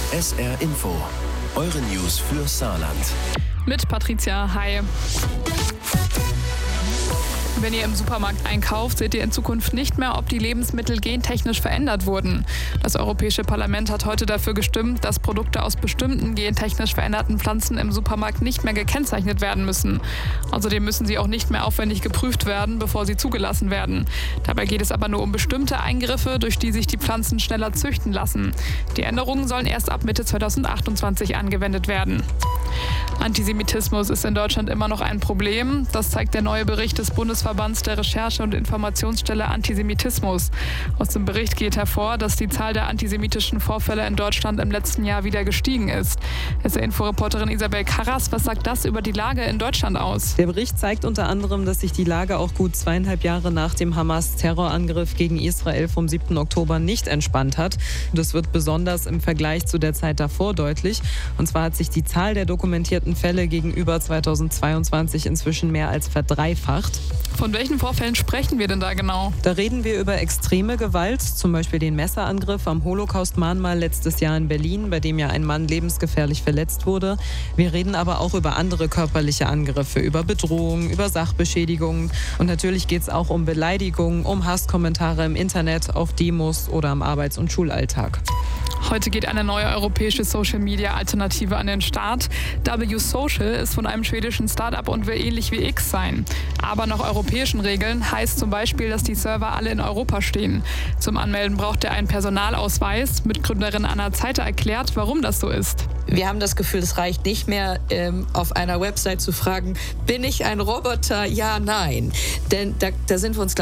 SR Info, eure News für Saarland. Mit Patricia, hi. Wenn ihr im Supermarkt einkauft, seht ihr in Zukunft nicht mehr, ob die Lebensmittel gentechnisch verändert wurden. Das Europäische Parlament hat heute dafür gestimmt, dass Produkte aus bestimmten gentechnisch veränderten Pflanzen im Supermarkt nicht mehr gekennzeichnet werden müssen. Außerdem müssen sie auch nicht mehr aufwendig geprüft werden, bevor sie zugelassen werden. Dabei geht es aber nur um bestimmte Eingriffe, durch die sich die Pflanzen schneller züchten lassen. Die Änderungen sollen erst ab Mitte 2028 angewendet werden. Antisemitismus ist in Deutschland immer noch ein Problem. Das zeigt der neue Bericht des Bundesverbands der Recherche- und Informationsstelle Antisemitismus. Aus dem Bericht geht hervor, dass die Zahl der antisemitischen Vorfälle in Deutschland im letzten Jahr wieder gestiegen ist. SR-Info-Reporterin Isabel Karras, was sagt das über die Lage in Deutschland aus? Der Bericht zeigt unter anderem, dass sich die Lage auch gut 2,5 Jahre nach dem Hamas-Terrorangriff gegen Israel vom 7. Oktober nicht entspannt hat. Das wird besonders im Vergleich zu der Zeit davor deutlich. Und zwar hat sich die Zahl der dokumentierten Fälle gegenüber 2022 inzwischen mehr als verdreifacht. Von welchen Vorfällen sprechen wir denn da genau? Da reden wir über extreme Gewalt, zum Beispiel den Messerangriff am Holocaust-Mahnmal letztes Jahr in Berlin, bei dem ja ein Mann lebensgefährlich verletzt wurde. Wir reden aber auch über andere körperliche Angriffe, über Bedrohungen, über Sachbeschädigungen. Und natürlich geht es auch um Beleidigungen, um Hasskommentare im Internet, auf Demos oder am Arbeits- und Schulalltag. Heute geht eine neue europäische Social-Media-Alternative an den Start. W-Social ist von einem schwedischen Start-up und will ähnlich wie X sein. Aber nach europäischen Regeln heißt zum Beispiel, dass die Server alle in Europa stehen. Zum Anmelden braucht ihr einen Personalausweis. Mitgründerin Anna Zeiter erklärt, warum das so ist. Wir haben das Gefühl, es reicht nicht mehr, auf einer Website zu fragen, bin ich ein Roboter? Ja, nein. Denn da sind wir uns,